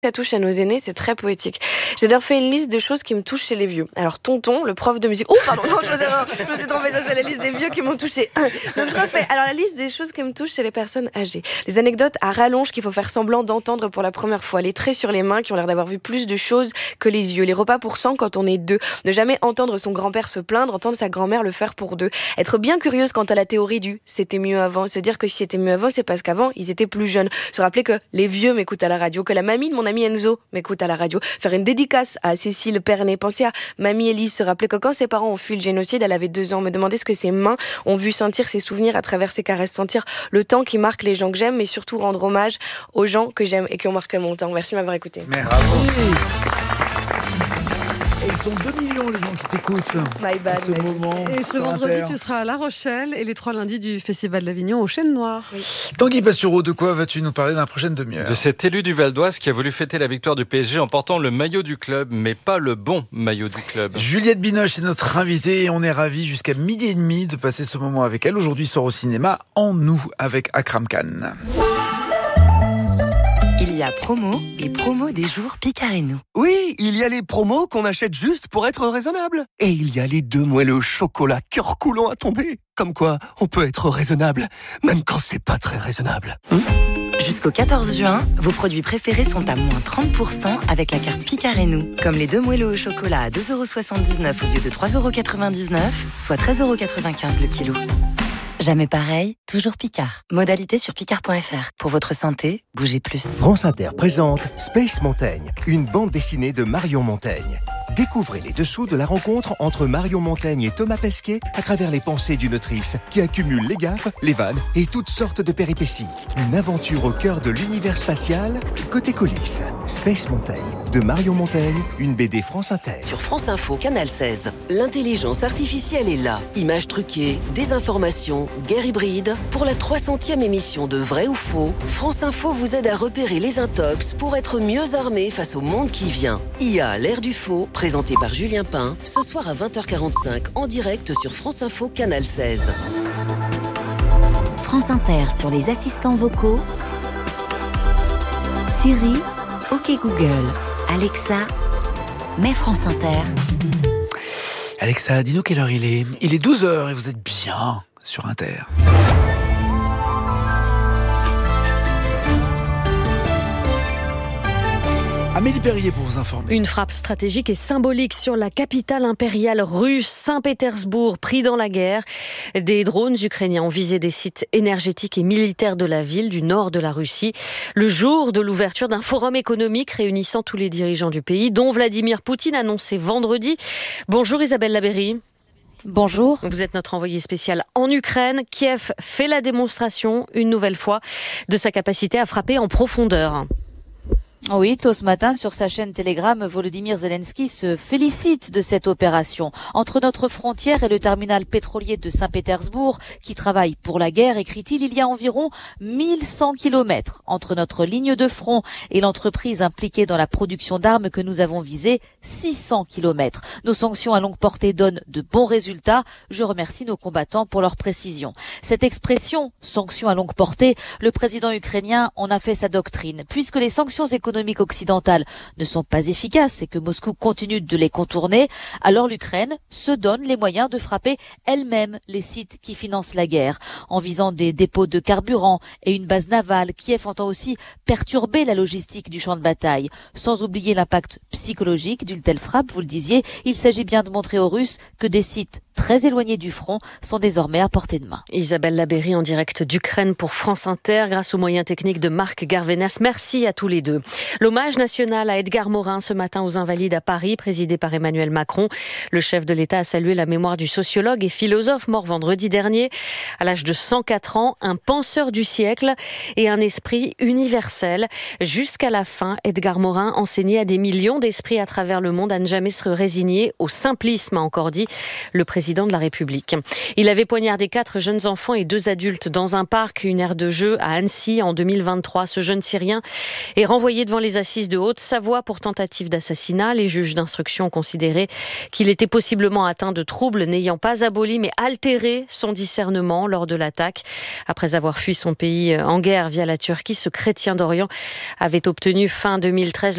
Ça touche à nos aînés, c'est très poétique. J'ai d'ailleurs fait une liste de choses qui me touchent chez les vieux. Alors, tonton, le prof de musique... Oh, pardon, non, je me suis trompée, ça c'est la liste des vieux qui m'ont touchée. Donc, je refais. Alors, la liste des choses qui me touchent chez les personnes âgées. Les anecdotes à rallonge qu'il faut faire semblant d'entendre pour la première fois. Les traits sur les mains qui ont l'air d'avoir vu plus de choses que les yeux. Les repas pour 100 quand on est 2. Ne jamais entendre son grand-père se plaindre, entendre sa grand-mère le faire pour 2. Être bien curieuse quant à la théorie du « c'était mieux avant ». Se dire que si c'était mieux avant, c'est parce qu'avant, ils étaient plus jeunes. Se rappeler que les vieux m'écoutent à la radio, que la mamie de mon ami Enzo m'écoute à la radio. Faire une dédicace à Cécile Pernet. Penser à mamie Élise. Se rappeler que quand ses parents ont fui le génocide, elle avait 2 ans. Me demander ce que ses mains ont vu, sentir ses souvenirs à travers ses caresses. Sentir le temps qui marque les gens que j'aime, mais surtout rendre hommage aux gens que j'aime et qui ont marqué mon temps. Merci de m'avoir écouté. Bravo. Et ils sont 2 millions les gens qui t'écoutent à ce moment. Et ce vendredi, tu seras à La Rochelle et les 3 lundis du Festival d'Avignon au Chêne Noir. Oui. Tanguy Pastureau, de quoi vas-tu nous parler dans la prochaine demi-heure ? De cet élu du Val d'Oise qui a voulu fêter la victoire du PSG en portant le maillot du club, mais pas le bon maillot du club. Juliette Binoche est notre invitée et on est ravis jusqu'à 12h30 de passer ce moment avec elle. Aujourd'hui sort au cinéma En nous avec Akram Khan. Il y a promo et promo des jours Picard et nous. Oui, il y a les promos qu'on achète juste pour être raisonnable. Et il y a les 2 moelleux au chocolat cœur coulant à tomber. Comme quoi, on peut être raisonnable, même quand c'est pas très raisonnable. Jusqu'au 14 juin, vos produits préférés sont à moins 30% avec la carte Picard et nous. Comme les 2 moelleux au chocolat à 2,79€ au lieu de 3,99€, soit 13,95€ le kilo. Jamais pareil, toujours Picard. Modalité sur picard.fr. Pour votre santé, bougez plus. France Inter présente Space Montaigne, une bande dessinée de Marion Montaigne. Découvrez les dessous de la rencontre entre Marion Montaigne et Thomas Pesquet à travers les pensées d'une autrice qui accumule les gaffes, les vannes et toutes sortes de péripéties. Une aventure au cœur de l'univers spatial, côté coulisses. Space Montaigne, de Marion Montaigne, une BD France Inter. Sur France Info, Canal 16, l'intelligence artificielle est là. Images truquées, désinformation, guerre hybride. Pour la 300e émission de Vrai ou Faux, France Info vous aide à repérer les intox pour être mieux armé face au monde qui vient. IA, l'ère du faux, présenté par Julien Pain, ce soir à 20h45 en direct sur France Info Canal 16. France Inter sur les assistants vocaux. Siri, OK Google, Alexa, mets France Inter. Alexa, dis-nous quelle heure il est. Il est 12h et vous êtes bien sur Inter. Amélie Perrier pour vous informer. Une frappe stratégique et symbolique sur la capitale impériale russe, Saint-Pétersbourg, pris dans la guerre. Des drones ukrainiens ont visé des sites énergétiques et militaires de la ville du nord de la Russie. Le jour de l'ouverture d'un forum économique réunissant tous les dirigeants du pays, dont Vladimir Poutine annoncé vendredi. Bonjour Isabelle Labeyrie. Bonjour. Vous êtes notre envoyée spéciale en Ukraine. Kiev fait la démonstration, une nouvelle fois, de sa capacité à frapper en profondeur. Oui, tôt ce matin, sur sa chaîne Telegram, Volodymyr Zelensky se félicite de cette opération. Entre notre frontière et le terminal pétrolier de Saint-Pétersbourg, qui travaille pour la guerre, écrit-il, il y a environ 1100 kilomètres. Entre notre ligne de front et l'entreprise impliquée dans la production d'armes que nous avons visée, 600 kilomètres. Nos sanctions à longue portée donnent de bons résultats. Je remercie nos combattants pour leur précision. Cette expression, sanctions à longue portée, le président ukrainien en a fait sa doctrine, puisque les sanctions économiques occidentales ne sont pas efficaces et que Moscou continue de les contourner, alors l'Ukraine se donne les moyens de frapper elle-même les sites qui financent la guerre. En visant des dépôts de carburant et une base navale, Kiev entend aussi perturber la logistique du champ de bataille. Sans oublier l'impact psychologique d'une telle frappe, vous le disiez, il s'agit bien de montrer aux Russes que des sites très éloignés du front sont désormais à portée de main. Isabelle Labeyrie en direct d'Ukraine pour France Inter grâce aux moyens techniques de Marc Garvenas. Merci à tous les deux. L'hommage national à Edgar Morin ce matin aux Invalides à Paris, présidé par Emmanuel Macron. Le chef de l'État a salué la mémoire du sociologue et philosophe mort vendredi dernier. À l'âge de 104 ans, un penseur du siècle et un esprit universel. Jusqu'à la fin, Edgar Morin enseignait à des millions d'esprits à travers le monde à ne jamais se résigner au simplisme, a encore dit le président de la République. Il avait poignardé 4 jeunes enfants et 2 adultes dans un parc, une aire de jeu à Annecy en 2023. Ce jeune Syrien est renvoyé devant les assises de Haute-Savoie pour tentative d'assassinat. Les juges d'instruction ont considéré qu'il était possiblement atteint de troubles n'ayant pas aboli mais altéré son discernement lors de l'attaque. Après avoir fui son pays en guerre via la Turquie, ce chrétien d'Orient avait obtenu fin 2013